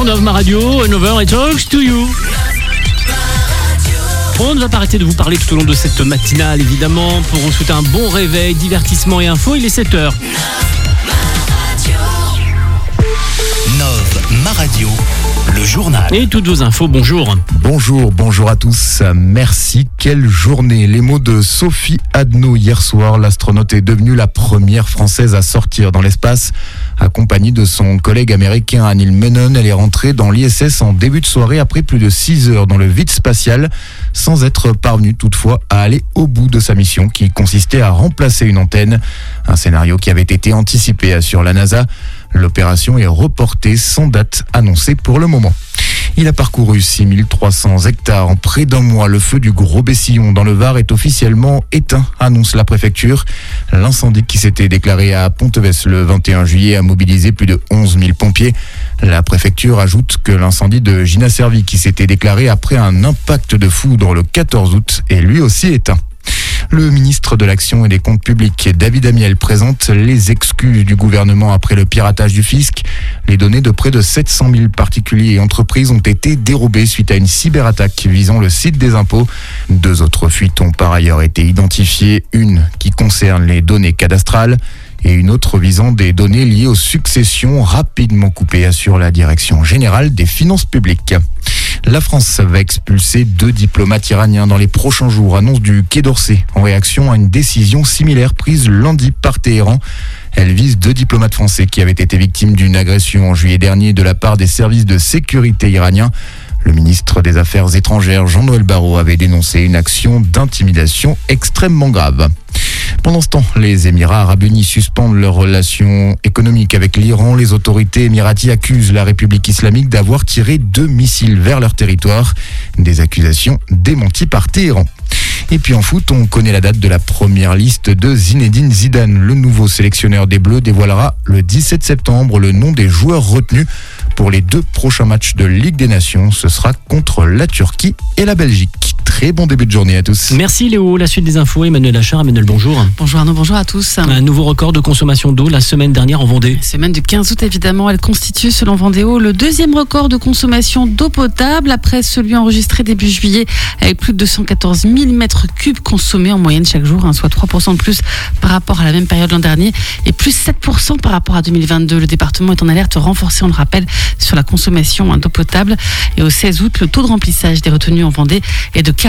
sur Nov Ma Radio, 9h, it talks to you. On ne va pas arrêter de vous parler tout au long de cette matinale, évidemment, pour vous souhaiter un bon réveil, divertissement et info. Il est 7h. Nov Ma Radio, le journal. Et toutes vos infos, bonjour. Bonjour à tous. Merci, quelle journée. Les mots de Sophie Adno hier soir. L'astronaute est devenue la première française à sortir dans l'espace. Accompagnée de son collègue américain Neil Menon, elle est rentrée dans l'ISS en début de soirée après plus de 6 heures dans le vide spatial, sans être parvenue toutefois à aller au bout de sa mission qui consistait à remplacer une antenne. Un scénario qui avait été anticipé, assure la NASA. L'opération est reportée sans date annoncée pour le moment. Il a parcouru 6300 hectares en près d'un mois. Le feu du Gros Bessillon dans le Var est officiellement éteint, annonce la préfecture. L'incendie qui s'était déclaré à Ponteves le 21 juillet a mobilisé plus de 11 000 pompiers. La préfecture ajoute que l'incendie de Gina Servi qui s'était déclaré après un impact de foudre le 14 août est lui aussi éteint. Le ministre de l'Action et des Comptes Publics, David Amiel, présente les excuses du gouvernement après le piratage du fisc. Les données de près de 700 000 particuliers et entreprises ont été dérobées suite à une cyberattaque visant le site des impôts. 2 autres fuites ont par ailleurs été identifiées, une qui concerne les données cadastrales et une autre visant des données liées aux successions rapidement coupées, assure la Direction générale des finances publiques. La France va expulser 2 diplomates iraniens dans les prochains jours, annonce du Quai d'Orsay, en réaction à une décision similaire prise lundi par Téhéran. Elle vise 2 diplomates français qui avaient été victimes d'une agression en juillet dernier de la part des services de sécurité iraniens. Le ministre des Affaires étrangères, Jean-Noël Barrot, avait dénoncé une action d'intimidation extrêmement grave. Pendant ce temps, les Émirats arabes unis suspendent leurs relations économiques avec l'Iran. Les autorités émiraties accusent la République islamique d'avoir tiré 2 missiles vers leur territoire. Des accusations démenties par Téhéran. Et puis en foot, on connaît la date de la première liste de Zinedine Zidane. Le nouveau sélectionneur des Bleus dévoilera le 17 septembre le nom des joueurs retenus pour les 2 prochains matchs de Ligue des Nations. Ce sera contre la Turquie et la Belgique. Très bon début de journée à tous. Merci Léo. La suite des infos, Emmanuel Achard. Emmanuel, bonjour. Bonjour Arnaud, bonjour à tous. Un nouveau record de consommation d'eau la semaine dernière en Vendée. La semaine du 15 août, évidemment, elle constitue, selon Vendéo, le 2e record de consommation d'eau potable après celui enregistré début juillet avec plus de 214 000 mètres cubes consommés en moyenne chaque jour, soit 3% de plus par rapport à la même période l'an dernier et plus 7% par rapport à 2022. Le département est en alerte renforcée, on le rappelle, sur la consommation d'eau potable. Et au 16 août, le taux de remplissage des retenues en Vendée est de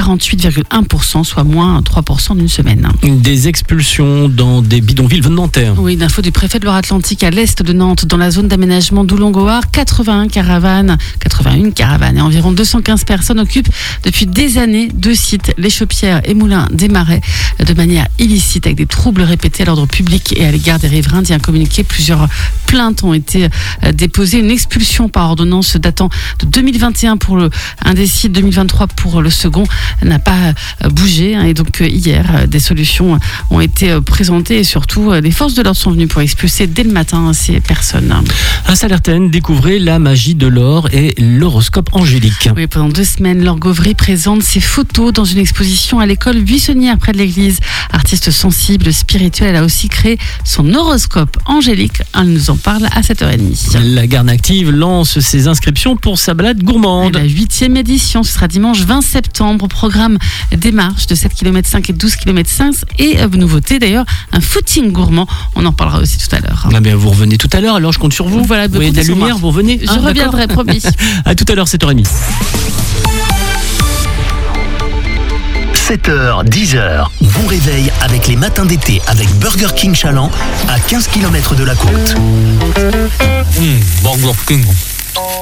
48,1%, soit moins 3% d'une semaine. Des expulsions dans des bidonvilles nantais. Oui, d'info du préfet de Loire-Atlantique à l'est de Nantes, dans la zone d'aménagement d'Oulongoar, 81 caravanes et environ 215 personnes occupent depuis des années 2 sites, les Chopières et Moulins des Marais, de manière illicite, avec des troubles répétés à l'ordre public et à l'égard des riverains. Dit un communiqué, plusieurs plaintes ont été déposées. Une expulsion par ordonnance datant de 2021 pour un des sites, 2023 pour le second, n'a pas bougé. Et donc hier, des solutions ont été présentées et surtout, les forces de l'ordre sont venues pour expulser dès le matin ces personnes. À Salertaine, découvrez la magie de l'or et l'horoscope angélique. Oui, pendant 2 semaines, Laure Gauvry présente ses photos dans une exposition à l'école buissonnière près de l'église. Artiste sensible, spirituelle, elle a aussi créé son horoscope angélique. Elle nous en parle à 7h30. La Garde Active lance ses inscriptions pour sa balade gourmande. La 8e édition, ce sera dimanche 20 septembre. Au programme des marches de 7,5 km et 12,5 km et nouveauté d'ailleurs, un footing gourmand. On en parlera aussi tout à l'heure. Ah bien, vous revenez tout à l'heure, alors je compte sur vous. Voilà, vous voyez de la lumière, vous revenez. Je reviendrai, promis. À tout à l'heure, 7h30. 7h, 10h, bon réveil avec les matins d'été avec Burger King Chaland à 15 km de la côte. Burger King.